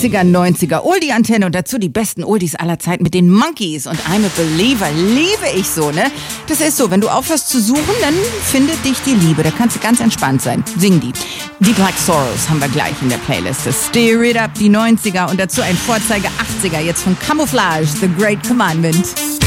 80er, 90er Oldie-Antenne und dazu die besten Oldies aller Zeiten mit den Monkeys und I'm a Believer. Liebe ich so, ne? Das ist so, wenn du aufhörst zu suchen, dann findet dich die Liebe. Da kannst du ganz entspannt sein. Sing die. Deep Like Sorrows haben wir gleich in der Playlist. Steer It Up, die 90er und dazu ein Vorzeige 80er, jetzt von Camouflage, The Great Commandment.